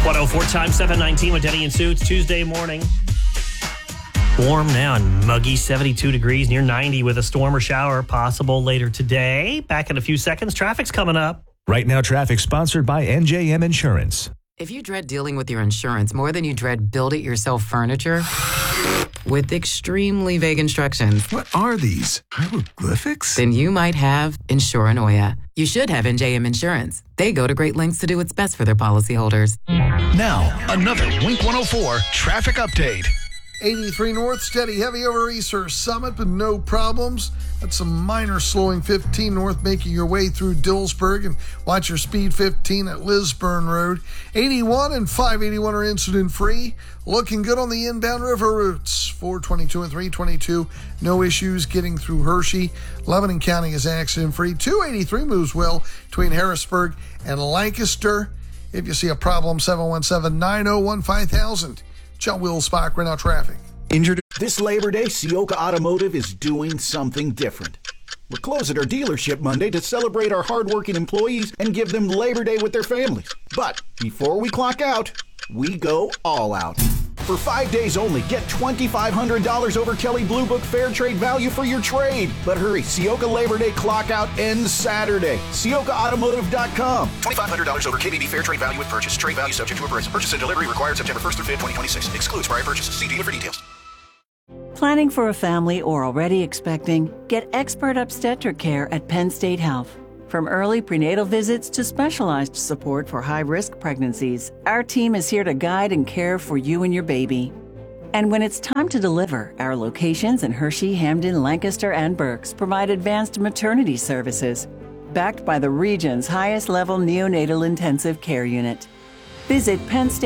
104 times 719 with Denny and Sue. It's Tuesday morning. Warm now and muggy, 72 degrees, near 90 with a storm or shower possible later today. Back in a few seconds. Traffic's coming up. Right Now Traffic sponsored by NJM Insurance. If you dread dealing with your insurance more than you dread build-it-yourself furniture with extremely vague instructions, What are these? Hieroglyphics? then you might have Insuranoia. You should have NJM Insurance. They go to great lengths to do what's best for their policyholders. Now, another Wink 104 traffic update. 83 North, steady heavy over Easter Summit, but no problems. That's some minor slowing. 15 North, making your way through Dillsburg, and watch your speed 15 at Lisburn Road. 81 and 581 are incident-free. Looking good on the inbound river routes. 422 and 322, no issues getting through Hershey. Lebanon County is accident-free. 283 moves well between Harrisburg and Lancaster. If you see a problem, 717-901-5000. John Wills-Spock, right now traffic. Injured? This Labor Day, Sioka Automotive is doing something different. We're closed at our dealership Monday to celebrate our hardworking employees and give them Labor Day with their families. But before we clock out, we go all out. For 5 days only, get $2,500 over Kelley Blue Book Fair Trade value for your trade. But hurry, Sioka Labor Day clock out ends Saturday. SiokaAutomotive.com. $2,500 over KBB Fair Trade value with purchase. Trade value subject to appraisal. Purchase and delivery required September 1st through 5th, 2026. Excludes prior purchases. See dealer for details. Planning for a family or already expecting? Get expert obstetric care at Penn State Health. From early prenatal visits to specialized support for high-risk pregnancies, our team is here to guide and care for you and your baby. And when it's time to deliver, our locations in Hershey, Hamden, Lancaster, and Berks provide advanced maternity services, backed by the region's highest-level neonatal intensive care unit. Visit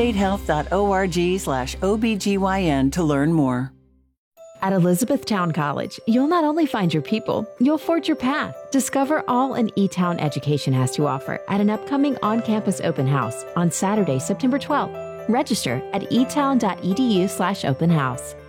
pennstatehealth.org/OBGYN to learn more. At Elizabethtown College, you'll not only find your people, you'll forge your path. Discover all an E-Town education has to offer at an upcoming on-campus open house on Saturday, September 12th. Register at etown.edu/open house.